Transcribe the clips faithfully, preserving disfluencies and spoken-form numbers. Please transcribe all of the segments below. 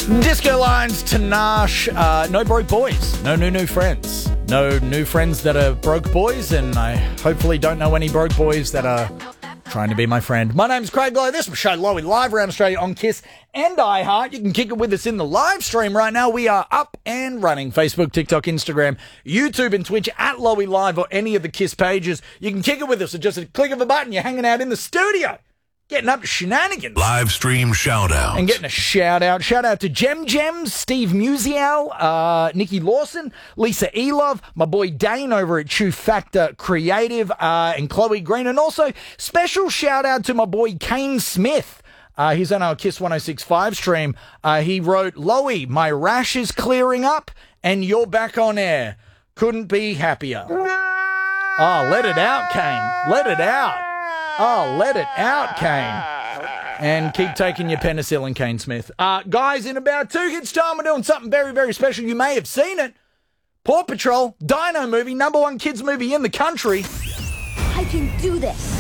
Disco Lines, Tanash, uh, no broke boys, no new new friends, no new friends that are broke boys, and I hopefully don't know any broke boys that are trying to be my friend. My name's Craig Lowe. This is Show Lowy live around Australia on Kiss and iHeart. You can kick it with us in the live stream right now. We are up and running. Facebook, TikTok, Instagram, YouTube and Twitch at Lowy Live or any of the Kiss pages. You can kick it with us at just a click of a button. You're hanging out in the studio, getting up to shenanigans. Live stream shout out. And getting a shout out. Shout out to Jem Gems, Steve Musial, uh, Nikki Lawson, Lisa Elov, my boy Dane over at Chew Factor Creative, uh, and Chloe Green. And also, special shout out to my boy Kane Smith. Uh, he's on our Kiss one oh six point five stream. Uh, he wrote, Lowy, my rash is clearing up and you're back on air. Couldn't be happier. Oh, let it out, Kane. Let it out. Oh, let it out, Kane. And keep taking your penicillin, Kane Smith. Uh, guys, in about two hits time, we're doing something very, very special. You may have seen it. Paw Patrol, Dino movie, number one kids movie in the country. I can do this.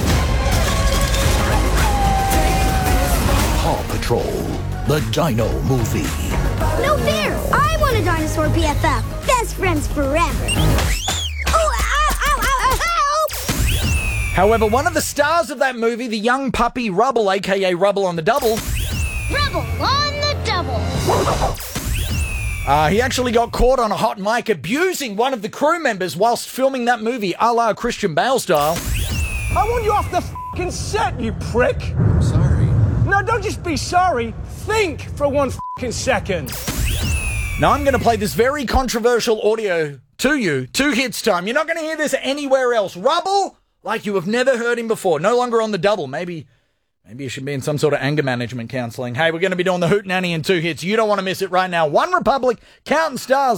Paw Patrol, the Dino movie. No fair! I want a dinosaur B F F. Best friends forever. However, one of the stars of that movie, the young puppy Rubble, a k a. Rubble on the Double. Rubble on the double. Uh, he actually got caught on a hot mic abusing one of the crew members whilst filming that movie, a la Christian Bale style. I want you off the f***ing set, you prick. I'm sorry. No, don't just be sorry. Think for one f***ing second. Now, I'm going to play this very controversial audio to you. Two hits time. You're not going to hear this anywhere else. Rubble, like you have never heard him before. No longer on the Double. Maybe maybe you should be in some sort of anger management counselling. Hey, we're going to be doing the Hootenanny in two hits. You don't want to miss it right now. One Republic, Counting Stars.